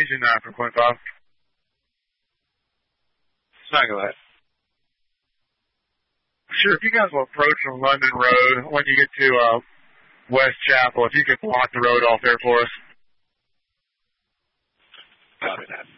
engine 9.5. Sorry, go ahead. Sure, if you guys will approach from London Road when you get to West Chapel, if you could block the road off there for us. Copy that.